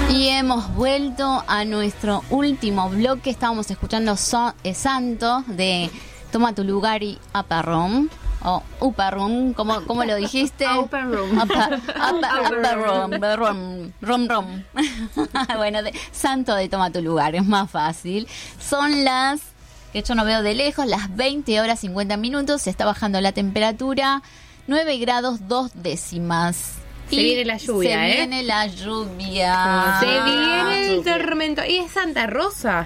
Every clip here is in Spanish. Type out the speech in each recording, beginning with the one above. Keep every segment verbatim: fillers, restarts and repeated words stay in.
Y hemos vuelto a nuestro último bloque. Estábamos escuchando so, eh, Santo de Toma tu lugar y Upper Room. O Upper Room, ¿cómo, cómo lo dijiste? Upper Room. Upper, upper, upper Room. Upper Room. Rom, rom. Bueno, de, Santo de Toma tu lugar, es más fácil. Son las, que yo no veo de lejos, las veinte horas cincuenta minutos. Se está bajando la temperatura. nueve grados dos décimas. Se y viene la lluvia, se ¿eh? Se viene la lluvia. Se viene el tormento. ¿Y es Santa Rosa?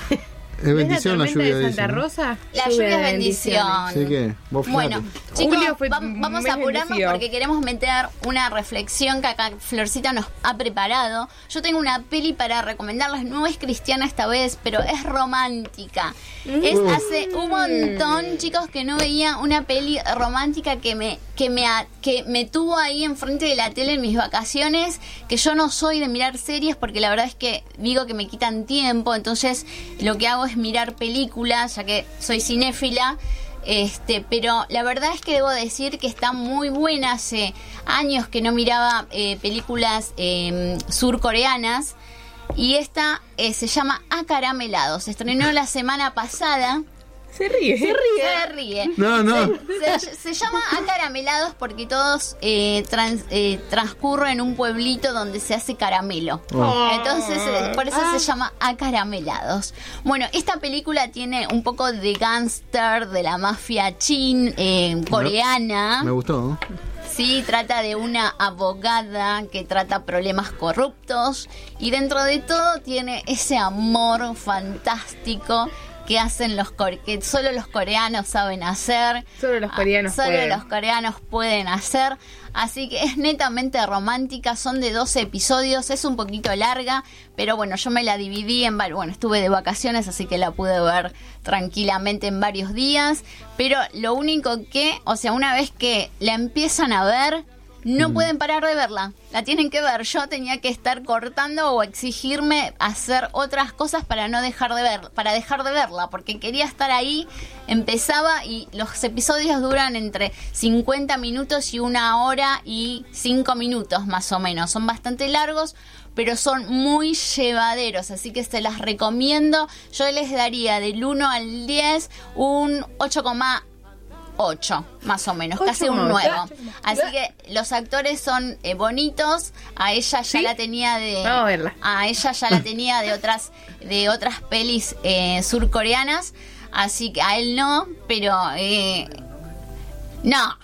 Es bendición la, la lluvia de Santa dice, ¿no? Rosa. La lluvia, lluvia es bendición. Así que, vos bueno, chicos, fue va, vamos a apurarnos bendecido. Porque queremos meter una reflexión que acá Florcita nos ha preparado. Yo tengo una peli para recomendarles. No es cristiana esta vez, pero es romántica. Mm. Es hace un montón, chicos, que no veía una peli romántica que me que me que me tuvo ahí enfrente de la tele en mis vacaciones. Que yo no soy de mirar series porque la verdad es que digo que me quitan tiempo. Entonces lo que hago es mirar películas, ya que soy cinéfila, este, pero la verdad es que debo decir que está muy buena. Hace años que no miraba eh, películas eh, surcoreanas y esta eh, se llama Acaramelados. Se estrenó la semana pasada. Se ríe. Se ríe. Se ríe. No, no. Se, se, se llama Acaramelados porque todos eh, trans, eh, transcurren en un pueblito donde se hace caramelo. Oh. Entonces, eh, por eso ah. se llama Acaramelados. Bueno, esta película tiene un poco de gángster, de la mafia chin, eh, coreana. Me, me gustó, ¿no? Sí, trata de una abogada que trata problemas corruptos y dentro de todo tiene ese amor fantástico que hacen los core- que solo los coreanos saben hacer. Solo los coreanos solo pueden. los coreanos pueden hacer. Así que es netamente romántica, son de doce episodios, es un poquito larga, pero bueno, yo me la dividí en varios, bueno, estuve de vacaciones, así que la pude ver tranquilamente en varios días, pero lo único que, o sea, una vez que la empiezan a ver, no mm. pueden parar de verla, la tienen que ver. Yo tenía que estar cortando o exigirme hacer otras cosas para no dejar de ver, para dejar de verla, porque quería estar ahí. Empezaba y los episodios duran entre cincuenta minutos y una hora y cinco minutos más o menos. Son bastante largos, pero son muy llevaderos, así que se las recomiendo. Yo les daría del uno al diez un ocho coma ocho, más o menos, casi un nueve. Así que los actores son eh, bonitos. A ella ya ¿Sí? la tenía de Vamos a verla. A ella ya la tenía de otras de otras pelis eh, surcoreanas, así que a él no, pero eh, no,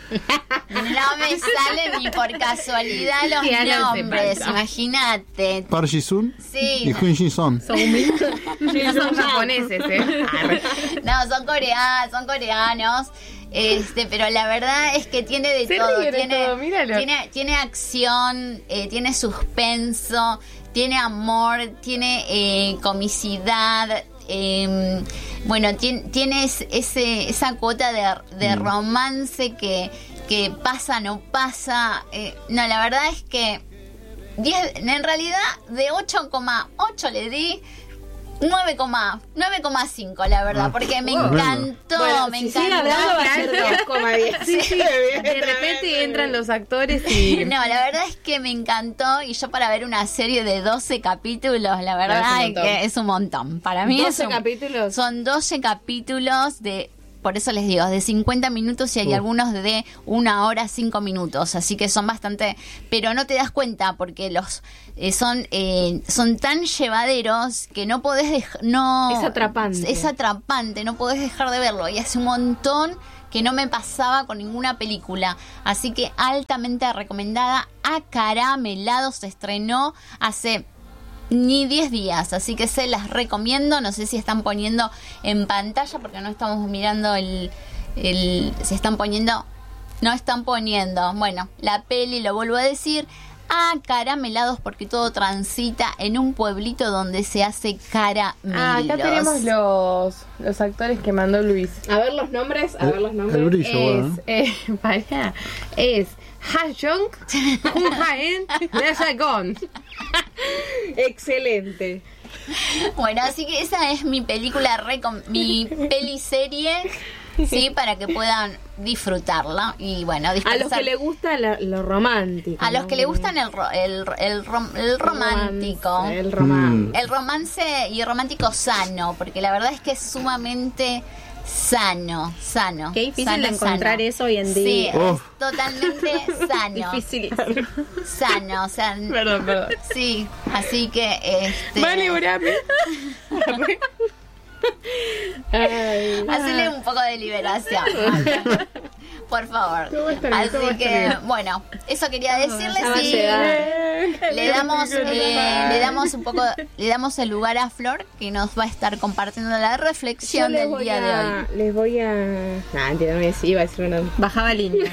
no me salen ni por casualidad los sí, nombres, imagínate. Park Ji-sun sí. y Jun Ji-son. Son, no son japoneses, ¿eh? No, son coreanos, son coreanos. Este, pero la verdad es que tiene de Se todo. Ríe Tiene, de todo, míralo. tiene, tiene acción, eh, tiene suspenso, tiene amor, tiene eh, comicidad. Eh, bueno, tiene, tiene ese, esa cuota de, de romance que, que pasa, no pasa. Eh, no, la verdad es que diez, en realidad de ocho coma ocho le di nueve coma cinco, la verdad, porque me wow. encantó, bueno, me si encantó. Hablando, va a ser dos coma diez. Sí, sí. De repente entran los actores y... No, la verdad es que me encantó y yo para ver una serie de doce capítulos, la verdad es, es que es un montón. Para mí doce es un, capítulos. Son doce capítulos de... Por eso les digo, de cincuenta minutos y hay uh. algunos de una hora, cinco minutos. Así que son bastante... Pero no te das cuenta porque los eh, son eh, son tan llevaderos que no podés... Dej- no, es atrapante. Es atrapante, no podés dejar de verlo. Y hace un montón que no me pasaba con ninguna película. Así que altamente recomendada. Acaramelados se estrenó hace... ni diez días, así que se las recomiendo. No sé si están poniendo en pantalla porque no estamos mirando el, el se están poniendo, no están poniendo, bueno, la peli, lo vuelvo a decir, Acaramelados, porque todo transita en un pueblito donde se hace caramelos. Ah, acá tenemos los, los actores que mandó Luis. A ver los nombres, a el, ver los nombres. El brillo, es, bueno. eh, para, es Ha Jong, Jung Haen, Lee Jae-gon. Excelente. Bueno, así que esa es mi película, recom- mi peliserie sí, para que puedan disfrutarla y bueno, A dispersar. los que le gusta la- lo romántico. A los ¿no? que le gustan el, ro- el, el, rom- el romántico. El romance. El romance y romántico sano, porque la verdad es que es sumamente sano, sano. Qué difícil sano, de encontrar sano. eso hoy en Sí, día. Oh. es totalmente sano. Difícil. Sano, o sea, Perdón, perdón. sí, así que este Vale, orame. Ay. hacerle un poco de liberación. Por favor. Todo va a estar bien, todo va a Así estar que, bien. bueno, eso quería decirles Ya va a y llegar. le damos, eh, le damos un poco, le damos el lugar a Flor, que nos va a estar compartiendo la Yo reflexión les del voy día a, de hoy. Les voy a... Nah, entiendo, me decía, iba a decir una... Bajaba línea.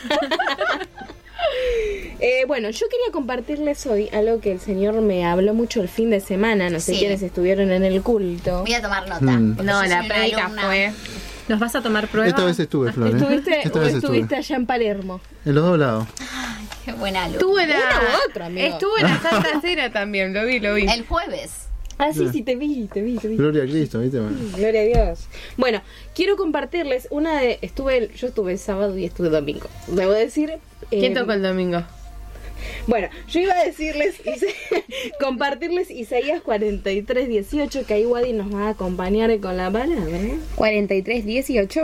Eh, bueno, yo quería compartirles hoy algo que el Señor me habló mucho el fin de semana. No sé Sí. quiénes estuvieron en el culto. Voy a tomar nota. Mm. porque No, yo la soy una predica alumna. fue. ¿Nos vas a tomar prueba? Esta vez estuve, Flor. ¿eh? ¿Estuviste Esta o vez estuviste estuve. allá en Palermo? En los dos lados. Qué buena alumna. Estuvo en la, Una u otra, amigo. estuvo en la Santa Cena también, lo vi, lo vi. El jueves. Ah, sí, sí, te vi, te vi, te vi. Gloria a Cristo, ¿viste? Bueno. Gloria a Dios. Bueno, quiero compartirles una de... Estuve, el- yo estuve el sábado y estuve domingo. Debo decir... ¿Quién eh, tocó el domingo? Bueno, yo iba a decirles, Isa- compartirles Isaías cuarenta y tres, dieciocho, que ahí Wadi nos va a acompañar con la palabra. cuarenta y tres, dieciocho.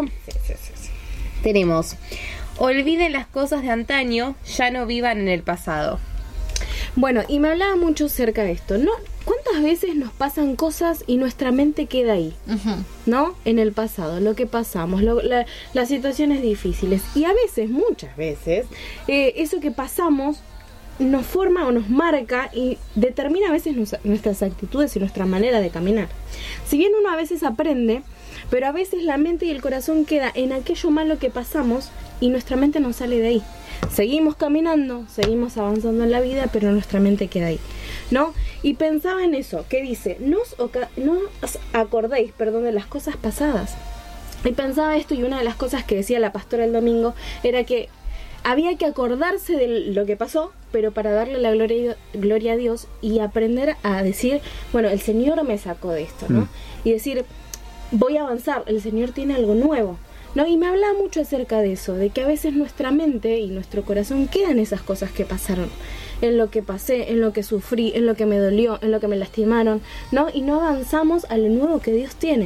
Tenemos: olviden las cosas de antaño, ya no vivan en el pasado. Bueno, y me hablaba mucho acerca de esto, ¿no? ¿Cuántas veces nos pasan cosas y nuestra mente queda ahí? Ujú. ¿No? En el pasado, lo que pasamos, lo- la- las situaciones difíciles. Y a veces, muchas veces, eh, eso que pasamos nos forma o nos marca y determina a veces nos- nuestras actitudes y nuestra manera de caminar. Si bien uno a veces aprende, pero a veces la mente y el corazón queda en aquello malo que pasamos y nuestra mente no sale de ahí. Seguimos caminando, seguimos avanzando en la vida, pero nuestra mente queda ahí, ¿no? Y pensaba en eso, que dice, no os, oca- no os acordéis, perdón, de las cosas pasadas. Y pensaba esto, y una de las cosas que decía la pastora el domingo era que había que acordarse de lo que pasó, pero para darle la gloria, gloria a Dios y aprender a decir, bueno, el Señor me sacó de esto, ¿no? Mm. Y decir, voy a avanzar, el Señor tiene algo nuevo, ¿no? Y me hablaba mucho acerca de eso, de que a veces nuestra mente y nuestro corazón quedan esas cosas que pasaron, en lo que pasé, en lo que sufrí, en lo que me dolió, en lo que me lastimaron, ¿no? Y no avanzamos a lo nuevo que Dios tiene,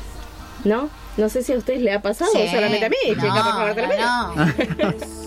¿no? No sé si a ustedes le ha pasado Sí. o solamente a mí, que No, capaz que no termino. no, no.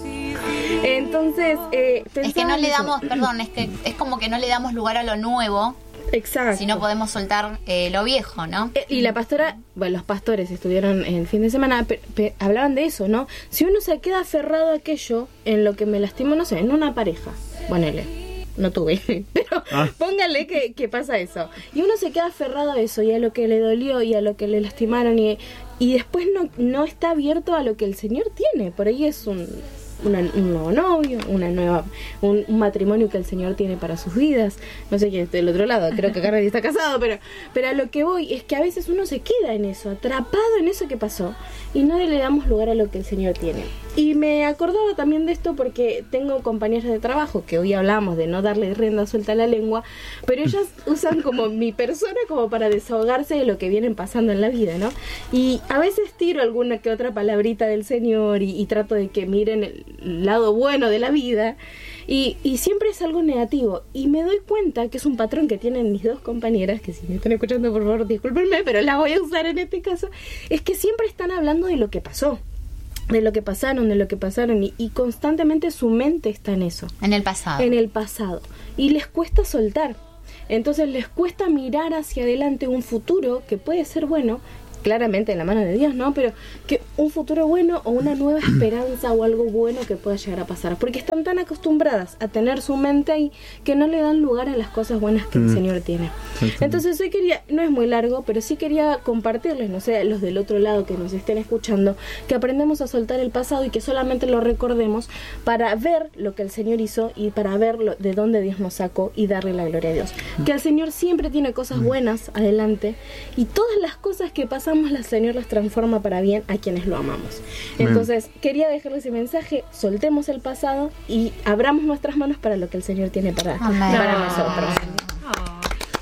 Entonces, eh, Es que pensaba no en le eso. damos, perdón, es que es como que no le damos lugar a lo nuevo, Exacto. si no podemos soltar eh, lo viejo, ¿no? Eh, Y la pastora, bueno, los pastores estuvieron el fin de semana, pe- pe- hablaban de eso, ¿no? Si uno se queda aferrado a aquello en lo que me lastimó, no sé, en una pareja, ponele, no tuve, pero Ah. póngale que, que pasa eso. Y uno se queda aferrado a eso y a lo que le dolió y a lo que le lastimaron y, y después no, no está abierto a lo que el Señor tiene. Por ahí es un, una- un nuevo novio, una nueva, un, un matrimonio que el Señor tiene para sus vidas. No sé quién está del otro lado, creo que Carly está casado, pero, pero a lo que voy es que a veces uno se queda en eso, atrapado en eso que pasó y no le damos lugar a lo que el Señor tiene. Y me acordaba también de esto porque tengo compañeras de trabajo que hoy hablamos de no darle rienda suelta a la lengua, pero ellas usan como mi persona como para desahogarse de lo que vienen pasando en la vida, ¿no? Y a veces tiro alguna que otra palabrita del Señor y, y trato de que miren el lado bueno de la vida y, y siempre es algo negativo y me doy cuenta que es un patrón que tienen mis dos compañeras, que si me están escuchando por favor discúlpenme, pero las voy a usar en este caso, es que siempre están hablando de lo que pasó, de lo que pasaron, de lo que pasaron y, y constantemente su mente está en eso, En el pasado. en el pasado y les cuesta soltar, entonces les cuesta mirar hacia adelante un futuro que puede ser bueno, claramente en la mano de Dios, ¿no? Pero que un futuro bueno o una nueva esperanza o algo bueno que pueda llegar a pasar, porque están tan acostumbradas a tener su mente ahí que no le dan lugar a las cosas buenas que el Mm. Señor tiene. Exactamente. Entonces hoy quería, no es muy largo, pero sí quería compartirles, no sé, los del otro lado que nos estén escuchando, que aprendemos a soltar el pasado y que solamente lo recordemos para ver lo que el Señor hizo y para ver lo- de dónde Dios nos sacó y darle la gloria a Dios. Que el Señor siempre tiene cosas buenas adelante y todas las cosas que pasamos, el Señor las transforma para bien a quienes lo amamos. Bien. Entonces, quería dejarles ese mensaje, soltemos el pasado y abramos nuestras manos para lo que el Señor tiene para, Amén. para No. nosotros. Oh, ¿sabes qué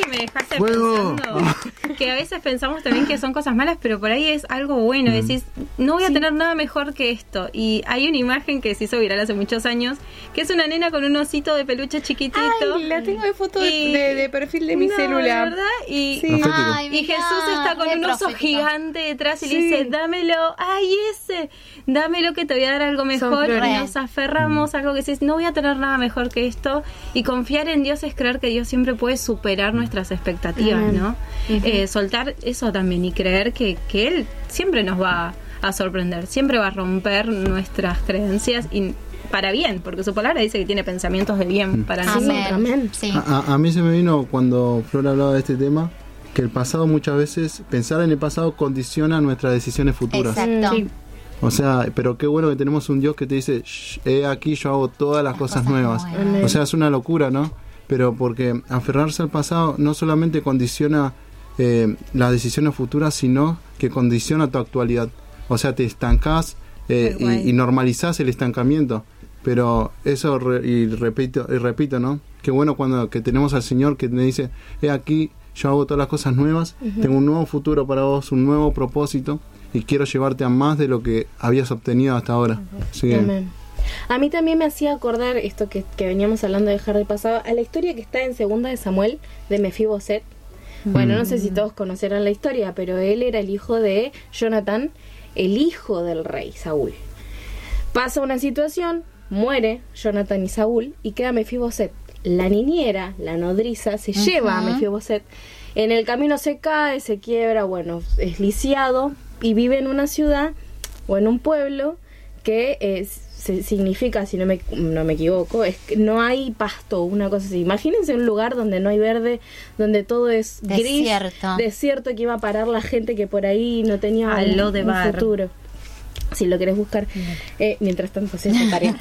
me dejaste ¡Fuego! pensando que a veces pensamos también que son cosas malas, pero por ahí es algo bueno. Mm. Decís, no voy a sí. tener nada mejor que esto. Y hay una imagen que se hizo viral hace muchos años, que es una nena con un osito de peluche chiquitito. Ay, la tengo de foto y... de, de perfil de mi no, celular. ¿verdad? Y, sí. Ay, y Jesús está con un oso gigante detrás y sí. le dice, dámelo, ay ese, dámelo que te voy a dar algo mejor. Y nos aferramos a algo que dices, no voy a tener nada mejor que esto. Y confiar en Dios es creer que Dios siempre puede superar nuestras expectativas, uh-huh. ¿no? Uh-huh. Eh, soltar eso también y creer que, que Él siempre nos va a sorprender, siempre va a romper nuestras creencias y para bien, porque su palabra dice que tiene pensamientos de bien para nosotros. Amén. Sí. A, a, a mí se me vino cuando Flor hablaba de este tema, que el pasado muchas veces, pensar en el pasado condiciona nuestras decisiones futuras. Exacto. Sí. O sea, pero qué bueno que tenemos un Dios que te dice, he aquí yo hago todas las, las cosas, cosas nuevas. nuevas. O sea, es una locura, ¿no? Pero porque aferrarse al pasado no solamente condiciona eh, las decisiones futuras, sino que condiciona tu actualidad. O sea, te estancás eh, y, y normalizás el estancamiento. Pero eso, re, y repito, y repito, ¿no? Qué bueno cuando que tenemos al Señor que me dice, he aquí yo hago todas las cosas nuevas, uh-huh. tengo un nuevo futuro para vos, un nuevo propósito. Y quiero llevarte a más de lo que habías obtenido hasta ahora. Sí. Amén. A mí también me hacía acordar esto que, que veníamos hablando de dejar de pasado, a la historia que está en Segunda de Samuel de Mefiboset. Mm. Bueno, no sé si todos conocerán la historia, pero él era el hijo de Jonatán, el hijo del rey Saúl. Pasa una situación, muere Jonatán y Saúl y queda Mefiboset. La niñera, la nodriza, se uh-huh. lleva a Mefiboset. En el camino se cae, se quiebra, bueno, es lisiado. Y vive en una ciudad o en un pueblo que eh, se, significa, si no me, no me equivoco, es que no hay pasto, una cosa así. Imagínense un lugar donde no hay verde, donde todo es gris, desierto, desierto que iba a parar la gente que por ahí no tenía un, un, un futuro. Si lo querés buscar. Eh, mientras tanto, se tarea.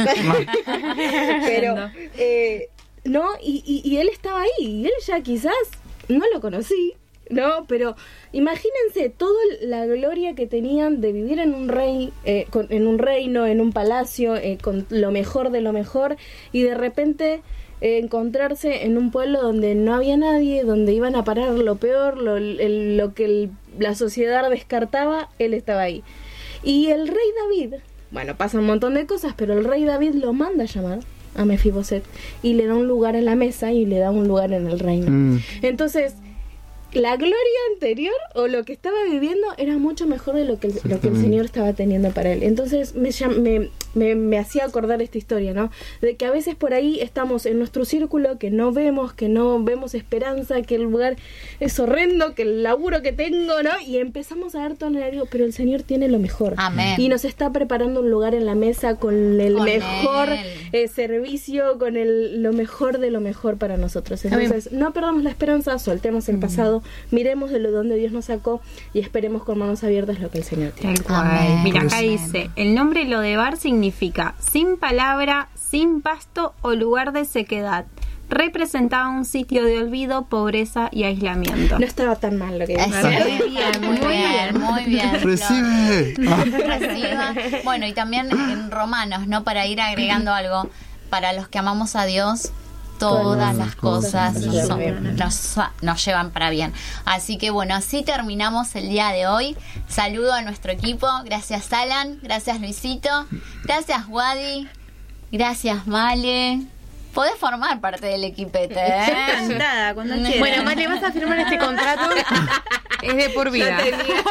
Pero, eh, no, y, y, y él estaba ahí, y él ya quizás, no lo conocí, no, pero imagínense toda la gloria que tenían de vivir en un rey, eh, con, en un reino, en un palacio, eh, con lo mejor de lo mejor, y de repente eh, encontrarse en un pueblo donde no había nadie, donde iban a parar lo peor, lo, el, lo que el, la sociedad descartaba, él estaba ahí. Y el rey David, bueno, pasa un montón de cosas, pero el rey David lo manda a llamar a Mefiboset y le da un lugar en la mesa y le da un lugar en el reino. Mm. Entonces, la gloria anterior o lo que estaba viviendo era mucho mejor de lo que el, lo que el Señor estaba teniendo para él. Entonces me, me, me, me hacía acordar esta historia, ¿no? De que a veces por ahí estamos en nuestro círculo, que no vemos, que no vemos esperanza, que el lugar es horrendo, que el laburo que tengo, ¿no? Y empezamos a ver todo negativo, pero el Señor tiene lo mejor. Amén. Y nos está preparando un lugar en la mesa con el con mejor eh, servicio, con el, lo mejor de lo mejor para nosotros. Entonces, Amén. No perdamos la esperanza, soltemos el mm. pasado, miremos de lo donde Dios nos sacó y esperemos con manos abiertas lo que el Señor tiene. Mira, acá dice, el nombre Lodebar significa sin palabra, sin pasto o lugar de sequedad. Representaba un sitio de olvido, pobreza y aislamiento. No estaba tan mal lo que dice. Muy bien, muy bien, muy bien. Recibe. Reciba. Bueno, y también en Romanos, ¿no? Para ir agregando algo, para los que amamos a Dios, todas las cosas nos, son, nos, nos llevan para bien. Así que bueno, así terminamos el día de hoy. Saludo a nuestro equipo. Gracias Alan, gracias Luisito, gracias Wadi, gracias Male. Podés formar parte del equipete, ¿eh? Encantada, cuando quieras. Bueno, Male, ¿vas a firmar este contrato? Es de por vida.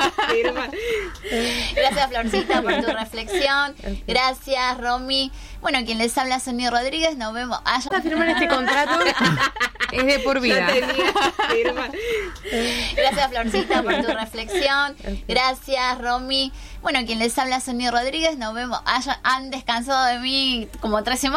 Gracias Florcita por tu reflexión. Gracias Romy. Bueno, quien les habla Sonia Rodríguez. Nos vemos. Ah, ¿vas a firmar este contrato? Es de por vida. Gracias Florcita por tu reflexión. Gracias Romy. Bueno, quien les habla Sonia Rodríguez. Nos vemos. Ah, han descansado de mí como tres semanas.